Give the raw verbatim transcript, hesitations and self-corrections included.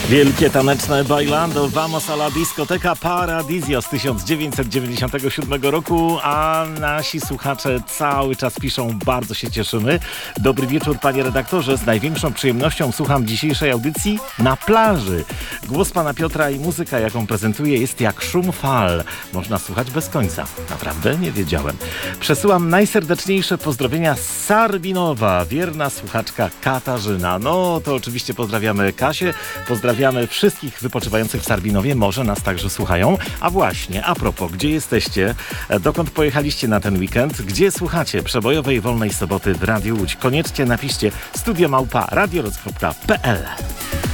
Wielkie taneczne bailando, vamos a la discoteca Paradisio z tysiąc dziewięćset dziewięćdziesiątego siódmego roku, a nasi słuchacze cały czas piszą, bardzo się cieszymy. Dobry wieczór, panie redaktorze, z największą przyjemnością słucham dzisiejszej audycji na plaży. Głos pana Piotra i muzyka, jaką prezentuje, jest jak szum fal. Można słuchać bez końca. Naprawdę? Nie wiedziałem. Przesyłam najserdeczniejsze pozdrowienia z Sarbinowa, wierna słuchaczka Katarzyna. No to oczywiście pozdrawiamy Kasię, pozdrawiamy wszystkich wypoczywających w Sarbinowie, może nas także słuchają. A właśnie, a propos, gdzie jesteście? Dokąd pojechaliście na ten weekend? Gdzie słuchacie przebojowej wolnej soboty w Radiu Łódź? Koniecznie napiszcie studio małpa radiorock kropka p l.